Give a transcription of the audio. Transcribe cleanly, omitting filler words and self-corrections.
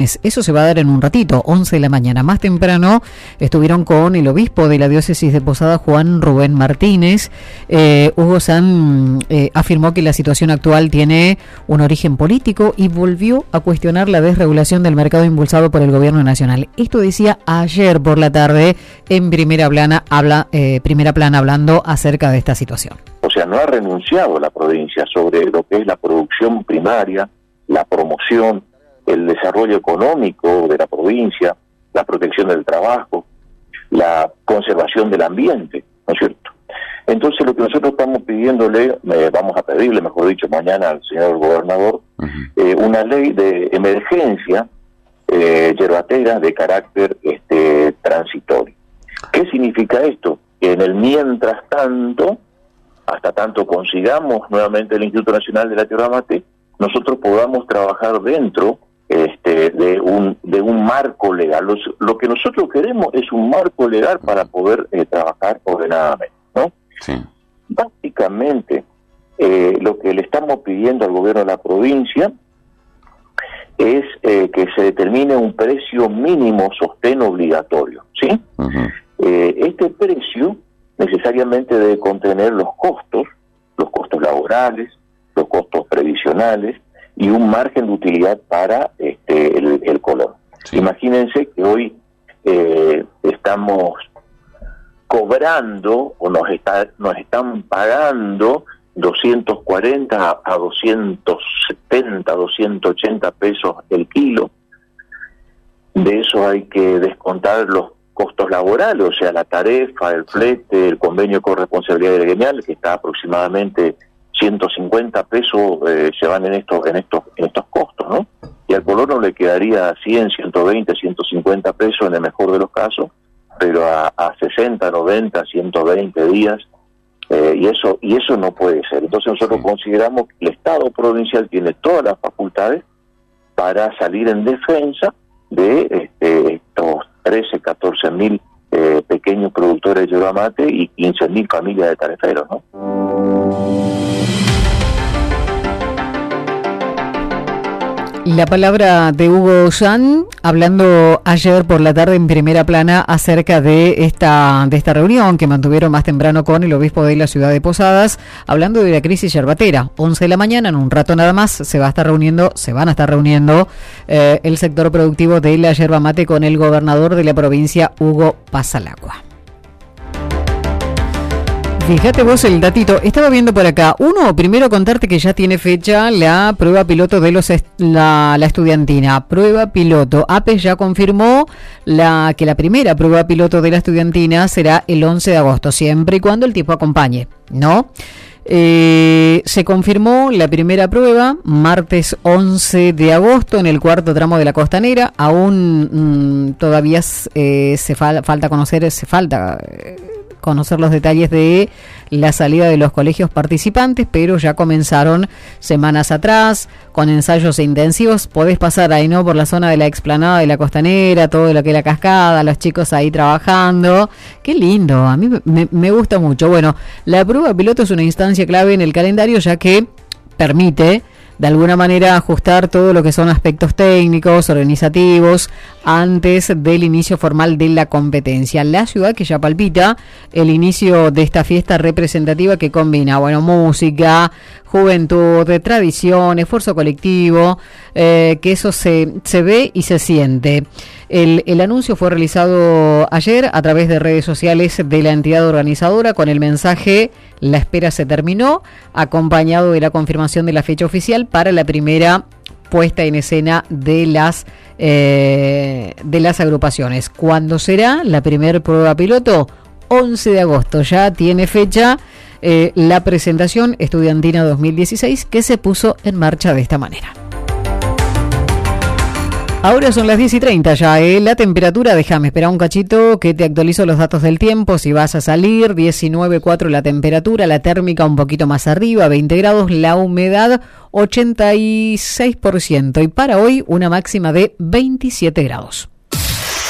Martínez. Eso se va a dar en un ratito, 11 de la mañana. Más temprano estuvieron con el obispo de la diócesis de Posadas, Juan Rubén Martínez. Hugo San afirmó que la situación actual tiene un origen político y volvió a cuestionar la desregulación del mercado impulsado por el gobierno nacional. Esto decía ayer por la tarde en Primera Plana, hablando acerca de esta situación. O sea, no ha renunciado la provincia sobre lo que es la producción primaria, la promoción, el desarrollo económico de la provincia, la protección del trabajo, la conservación del ambiente, ¿no es cierto? Entonces lo que nosotros estamos pidiéndole, vamos a pedirle, mejor dicho, mañana al señor gobernador, una ley de emergencia yerbatera de carácter transitorio. ¿Qué significa esto? Que en el mientras tanto, hasta tanto consigamos nuevamente el Instituto Nacional de la Yerba Mate, nosotros podamos trabajar dentro de un marco legal. Lo que nosotros queremos es un marco legal para poder trabajar ordenadamente, ¿no? Sí. Básicamente, lo que le estamos pidiendo al gobierno de la provincia es que se determine un precio mínimo sostén obligatorio, ¿sí? Este precio necesariamente debe contener los costos laborales, los costos previsionales y un margen de utilidad para el colón. Sí. Imagínense que hoy estamos cobrando o nos están pagando 240 a 270, 280 pesos el kilo. De eso hay que descontar los costos laborales, o sea, la tarifa, el flete, el convenio de corresponsabilidad gremial, que está aproximadamente 150 pesos, se van en estos costos, ¿no? Y al colono le quedaría 100, 120, 150 pesos en el mejor de los casos, pero a 60, 90, 120 días, y eso no puede ser. Entonces nosotros consideramos que el Estado provincial tiene todas las facultades para salir en defensa de estos 13, 14 mil pequeños productores de yerba mate y 15 mil familias de tareferos, ¿no? La palabra de Hugo San, hablando ayer por la tarde en Primera Plana acerca de esta reunión que mantuvieron más temprano con el obispo de la ciudad de Posadas, hablando de la crisis yerbatera. 11 de la mañana, en un rato nada más, se van a estar reuniendo el sector productivo de la yerba mate con el gobernador de la provincia, Hugo Pasalacqua. Fíjate vos el datito, estaba viendo por acá. Primero contarte que ya tiene fecha la prueba piloto de la estudiantina. Prueba piloto. APES ya confirmó que la primera prueba piloto de la estudiantina será el 11 de agosto, siempre y cuando el tiempo acompañe, ¿no? Se confirmó la primera prueba, martes 11 de agosto, en el cuarto tramo de la Costanera. Aún todavía falta conocer los detalles de la salida de los colegios participantes, pero ya comenzaron semanas atrás con ensayos intensivos. Podés pasar ahí, ¿no?, por la zona de la explanada de la Costanera, todo lo que es la cascada, los chicos ahí trabajando. Qué lindo, a mí me gusta mucho. Bueno, la prueba piloto es una instancia clave en el calendario, ya que permite de alguna manera ajustar todo lo que son aspectos técnicos, organizativos, antes del inicio formal de la competencia. La ciudad que ya palpita el inicio de esta fiesta representativa que combina, música, juventud, tradición, esfuerzo colectivo, que eso se ve y se siente. El anuncio fue realizado ayer a través de redes sociales de la entidad organizadora con el mensaje "La espera se terminó", acompañado de la confirmación de la fecha oficial para la primera puesta en escena de las agrupaciones. ¿Cuándo será la primera prueba piloto? 11 de agosto, ya tiene fecha la presentación estudiantina 2016 que se puso en marcha de esta manera. Ahora son las 10:30 ya, la temperatura, déjame esperar un cachito que te actualizo los datos del tiempo, si vas a salir, 19,4 la temperatura, la térmica un poquito más arriba, 20 grados, la humedad 86% y para hoy una máxima de 27 grados.